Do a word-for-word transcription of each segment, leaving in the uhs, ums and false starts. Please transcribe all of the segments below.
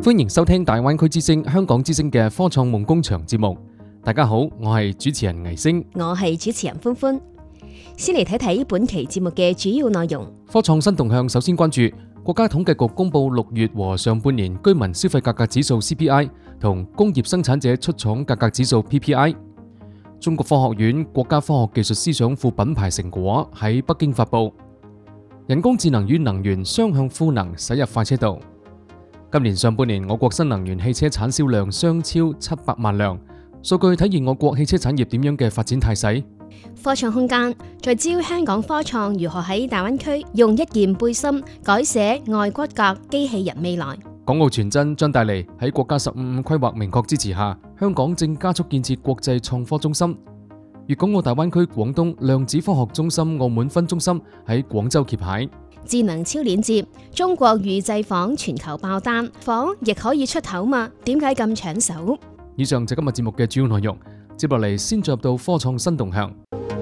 歡迎收聽大灣區之聲香港之聲嘅科創夢工場節目。大家好，我係主持人倪星， 我係主持人歡歡。先嚟睇睇本期節目嘅主要內容。 科創新動向，首先關注國家統計局公布六月和上半年居民消費價格指數 C P I 同工業生產者出廠價格指數 P P I。中國科學院國家科學技術思想副品牌成果喺北京發布。人工智能與能源雙向賦能駛入快車道。今年上半年我國新能源汽車產銷量雙超七百萬輛，數據體現我國汽車產業點樣嘅發展態勢。 科創空間聚焦香港科創如何喺大灣區用一件背心改寫外骨骼機器人未來。 港澳傳真將帶嚟喺國家十五五規劃明確支持下，香港正加速建設國際創科中心。粵港澳大灣區廣東量子科學中心澳門分中心喺廣州揭牌。 智能超鏈接，中國預製房全球爆單，房亦可以出口嘛？點解咁搶手？ 以上就今日節目嘅主要內容，接落嚟先進入到科創新動向。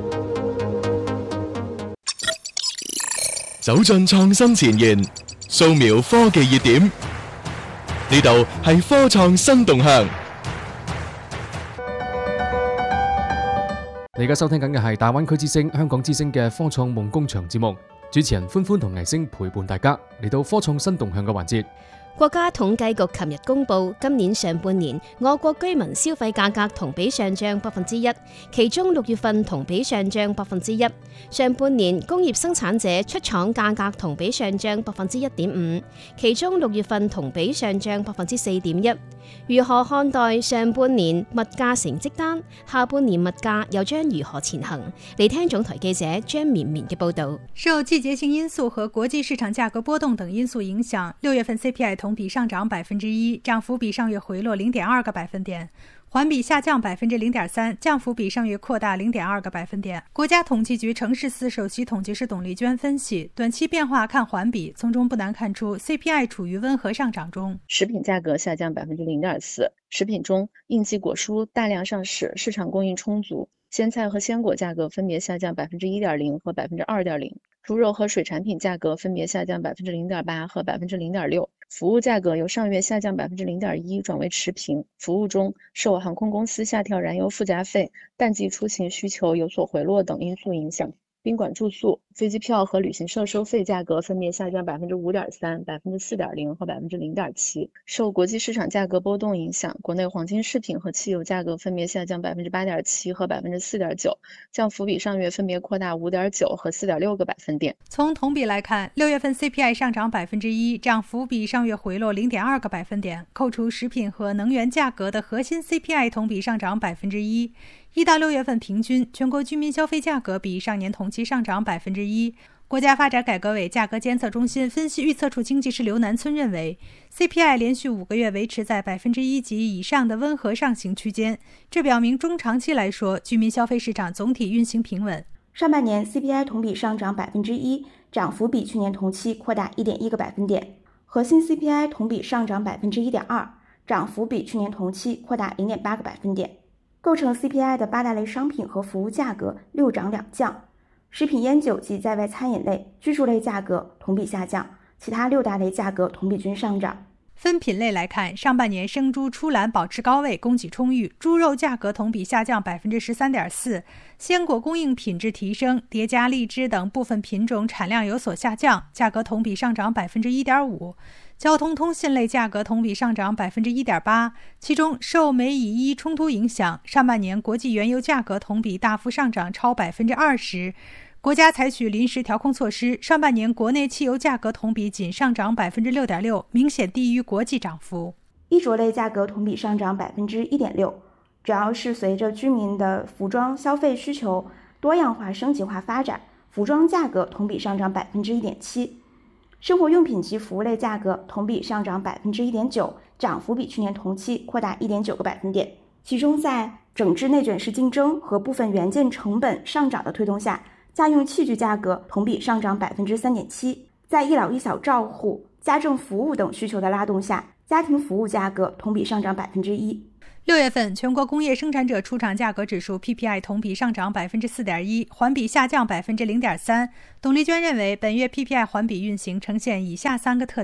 走進創新前沿，掃描科技熱點，呢度係科創新動向。 你而家收聽緊嘅係大灣區之聲香港之聲嘅科創夢工場節目。主持人歡歡同倪星陪伴大家嚟到科創新動向嘅環節。 國家統計局琴日公布，今年上半年我國居民消費價格同比上漲百分之一，其中六月份同比上漲百分之一。上半年工業生產者出廠價格同比上漲百分之一點五，其中六月份同比上漲百分之四點一。如何看待上半年物價成績單？下半年物價又將如何前行？嚟聽總台記者張綿綿嘅報道。 受季節性因素和國際市場價格波動等因素影響，六月份 C P I 同比上漲百分之一，漲幅比上月回落零點二個百分點，環比下降百分之零點三，降幅比上月擴大零點二個百分點。國家統計局城市司首席統計師董麗娟分析，短期變化看環比，從中不難看出 C P I 處於溫和上漲中。 食品價格下降百分之零點四，食品中應季果蔬大量上市，市場供應充足。鮮菜和鮮果價格分別下降百分之一點零和百分之二點零，豬肉和水產品價格分別下降百分之零點八和百分之零點六。服務價格由上月下降百分之零點一轉為持平。服務中受航空公司下調燃油附加費、淡季出行需求有所回落等因素影響，賓館住宿、飛機票和旅行社收費價格分別下降百分之五點三、百分之四點零和百分之零點七。受國際市場價格波動影響，國內黃金飾品和汽油價格分別下降百分之八點七和百分之四點九，降幅比上月分別擴大五點九和四點六個百分點。 從同比來看，六月份 C P I 上漲百分之一，漲幅比上月回落零點二個百分點。扣除食品和能源價格的核心 C P I 同比上漲百分之一。一到六月份平均，全國居民消費價格比上年同期上漲百分之一。國家發展改革委價格監測中心分析預測處經濟師劉南村認為 ，C P I 連續五個月維持在百分之一及以上的溫和上行區間，這表明中長期來說，居民消費市場總體運行平穩。 上半年 C P I 同比上漲百分之一，漲幅比去年同期擴大一點一個百分點。核心 C P I 同比上漲百分之一點二，漲幅比去年同期擴大零點八個百分點。構成 C P I 的八大類商品和服務價格六漲兩降，食品煙酒及在外餐飲類、居住類價格同比下降，其他六大類價格同比均上漲。 分品類來看，上半年生豬出欄保持高位，供給充裕，豬肉價格同比下降百分之十三點四，鮮果供應品質提升，疊加荔枝等部分品種產量有所下降，價格同比上漲百分之一點五。交通通信類價格同比上漲百分之一點八，其中受美以伊衝突影響，上半年國際原油價格同比大幅上漲超百分之二十。國家採取臨時調控措施，上半年國內汽油價格同比僅上漲百分之六點六，明顯低於國際漲幅。 衣着類價格同比上漲百分之一點六，主要是隨着居民的服裝消費需求多樣化升級化發展，服裝價格同比上漲百分之一點七。生活用品及服務類價格同比上漲百分之一點九，漲幅比去年同期擴大一點九個百分點。其中，在整治內卷式競爭和部分元件成本上漲的推動下，家用器具價格同比上漲百分之三點七。在一老一小照護、家政服務等需求的拉動下，家庭服務價格同比上漲百分之一。 六月份全國工業生產者出廠價格指數 P P I 同比上漲百分之四點一，環比下降百分之零點三。董麗娟認為，本月 P P I 環比運行呈現以下三個特點。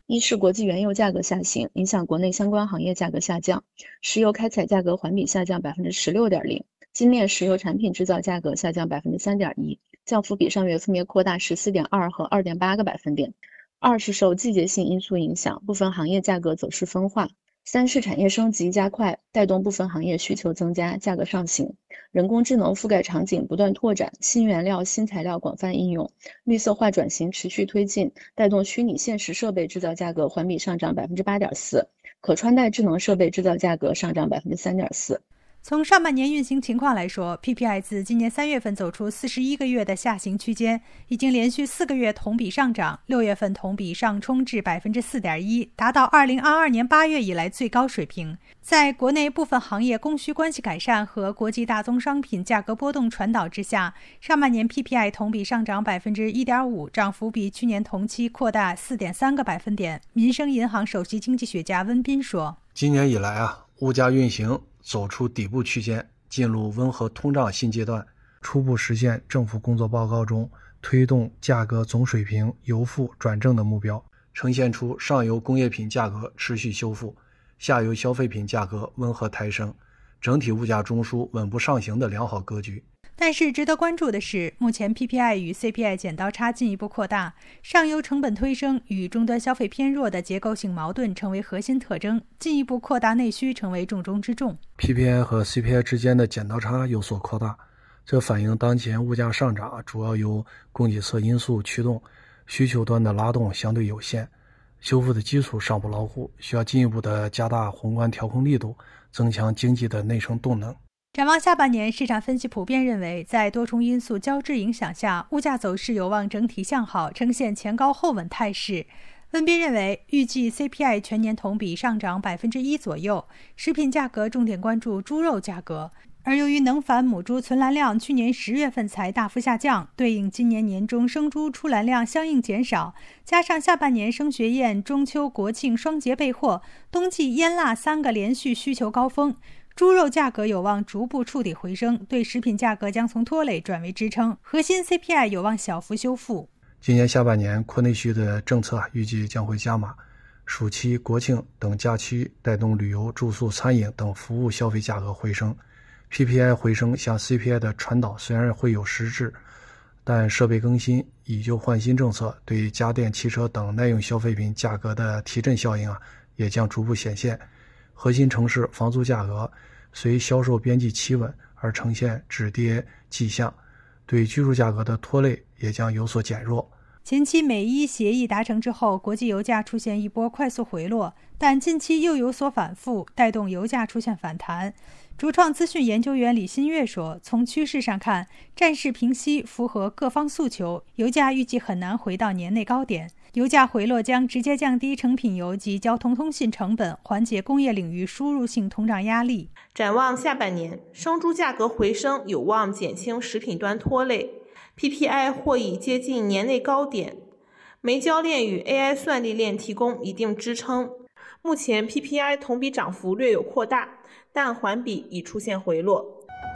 一是国际原油价格下行，影响国内相关行业价格下降，石油开采价格环比下降 百分之十六点零， 精炼石油产品制造价格下降 百分之三点一， 降幅比上月分别扩大 十四点二 和 二点八 个百分点。二是受季节性因素影响，部分行业价格走势分化。三是产业升级加快，带动部分行业需求增加，价格上行。人工智能覆盖场景不断拓展，新原料、新材料广泛应用，绿色化转型持续推进，带动虚拟现实设备制造价格环比上涨 百分之八点四， 可穿戴智能设备制造价格上涨 百分之三点四。 从上半年运行情况来说 ，P P I 自今年三月份走出四十一个月的下行区间，已经连续四个月同比上涨，六月份同比上冲至 百分之四点一， 达到二零二二年八月以来最高水平。在国内部分行业供需关系改善和国际大宗商品价格波动传导之下，上半年 P P I 同比上涨 百分之一点五， 涨幅比去年同期扩大 四点三个百分点。民生银行首席经济学家温彬说：“ 今年以来啊，物价运行走出底部区间，进入温和通胀新阶段，初步实现政府工作报告中推动价格总水平由负转正的目标，呈现出上游工业品价格持续修复，下游消费品价格温和抬升，整体物价中枢稳步上行的良好格局。” 但是值得关注的是，目前 P P I 与 C P I 剪刀差进一步扩大，上游成本推升与终端消费偏弱的结构性矛盾成为核心特征，进一步扩大内需成为重中之重。 P P I 和 C P I 之间的剪刀差有所扩大，这反映当前物价上涨主要由供给侧因素驱动，需求端的拉动相对有限，修复的基础尚不牢固，需要进一步的加大宏观调控力度，增强经济的内生动能。 展望下半年，市场分析普遍认为，在多重因素交织影响下，物价走势有望整体向好，呈现前高后稳态势。温彬认为，预计 C P I 全年同比上涨 百分之一 左右，食品价格重点关注猪肉价格。而由于能繁母猪存栏量去年十月份才大幅下降，对应今年年中生猪出栏量相应减少，加上下半年升学宴、中秋、国庆双节备货，冬季腌腊三个连续需求高峰，猪肉价格有望逐步触底回升，对食品价格将从拖累转为支撑，核心 C P I 有望小幅修复。 今年下半年扩内需的政策预计将会加码，暑期、国庆等假期带动旅游、住宿、餐饮等服务消费价格回升。P P I 回升向 C P I 的传导虽然会有实质，但设备更新、以旧换新政策对家电、汽车等耐用消费品价格的提振效应啊，也将逐步显现。核心城市房租价格随销售边际企稳而呈现止跌迹象，对居住价格的拖累也将有所减弱。 前期美伊协议达成之后，国际油价出现一波快速回落，但近期又有所反复，带动油价出现反弹。竹创资讯研究员李新月说，从趋势上看，战事平息符合各方诉求，油价预计很难回到年内高点。油价回落将直接降低成品油及交通通信成本，缓解工业领域输入性通胀压力。 展望下半年，生猪价格回升有望减轻食品端拖累， P P I 或已接近年内高点，煤焦链与 A I 算力链提供一定支撑。目前 P P I 同比涨幅略有扩大，但环比已出现回落。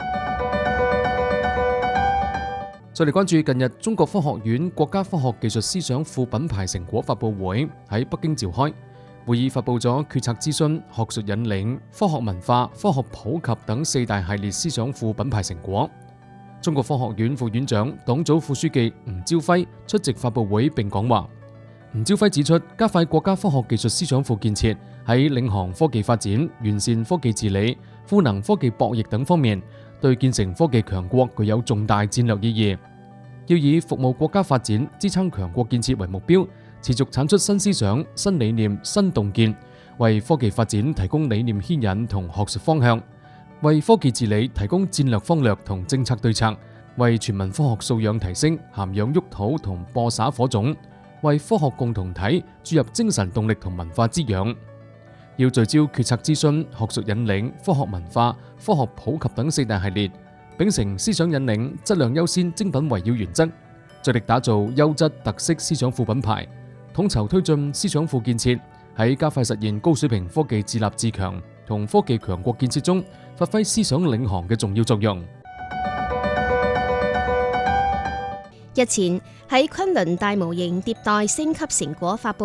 再嚟關注近日中國科學院國家科學技術思想副品牌成果發佈會喺北京召開，會議發佈咗決策諮詢、學術引領、科學文化、科學普及等四大系列思想副品牌成果。中國科學院副院長、黨組副書記吳朝輝出席發佈會並講話。吳朝輝指出，加快國家科學技術思想庫建設，喺領航科技發展、完善科技治理、賦能科技博弈等方面，對建成科技強國具有重大戰略意義。要以服務國家發展、支撐強國建設為目標，持續產出新思想、新理念、新洞見，為科技發展提供理念牽引同學術方向，為科技治理提供戰略方略同政策對策，為全民科學素養提升涵養沃土同播撒火種，為科學共同體注入精神動力同文化滋養。要聚焦決策諮詢、學術引領、科學文化、科學普及等四大系列，秉承思想引領、質量優先、精品圍繞原則，着力打造優質特色思想副品牌，統籌推進思想副建設，喺加快實現高水平科技自立自強同科技強國建設中，發揮思想領航嘅重要作用。 日前喺昆侖大模型迭代升級成果發布